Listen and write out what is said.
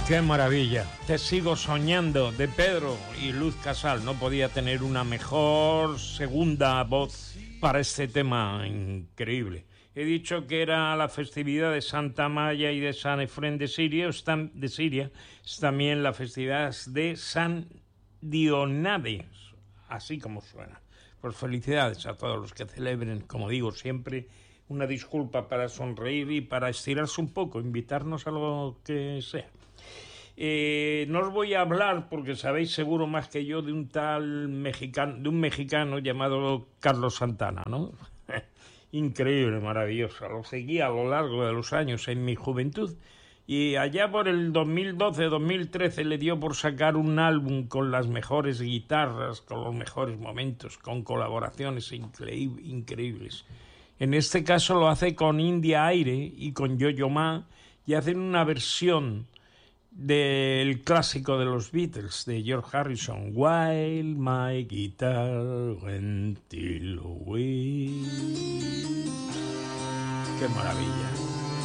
Qué maravilla. Te sigo soñando, de Pedro y Luz Casal. No podía tener una mejor segunda voz para este tema increíble. He dicho que era la festividad de Santa Maya y de San Efrén de Siria. Es también la festividad de San Dionades, así como suena. Pues felicidades a todos los que celebren, como digo siempre, una disculpa para sonreír y para estirarse un poco, invitarnos a lo que sea. No os voy a hablar, porque sabéis seguro más que yo, de un mexicano llamado Carlos Santana, ¿no? Increíble, maravilloso. Lo seguí a lo largo de los años en mi juventud. Y allá por el 2012-2013 le dio por sacar un álbum con las mejores guitarras, con los mejores momentos, con colaboraciones increíbles. En este caso lo hace con India Aire y con Yo-Yo Ma, y hacen una versión del clásico de los Beatles, de George Harrison, While My Guitar Went Till Away. ¡Qué maravilla!